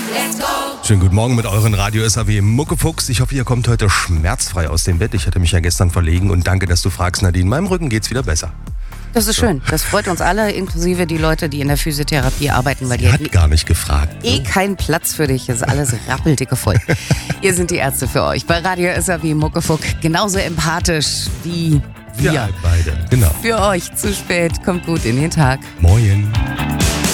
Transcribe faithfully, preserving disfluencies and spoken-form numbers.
Schönen guten Morgen mit euren Radio S A W Muckefuchs. Ich hoffe, ihr kommt heute schmerzfrei aus dem Bett. Ich hatte mich ja gestern verlegen und danke, dass du fragst, Nadine. Meinem Rücken geht's wieder besser. Das ist so schön. Das freut uns alle, inklusive die Leute, die in der Physiotherapie arbeiten. Weil Sie die hat gar nicht gefragt. Eh so. Kein Platz für dich. Das ist alles rappeldicke voll. Ihr sind die Ärzte für euch. Bei Radio S A W Muckefuck genauso empathisch wie wir. Ja, beide. Genau. Für euch zu spät. Kommt gut in den Tag. Moin.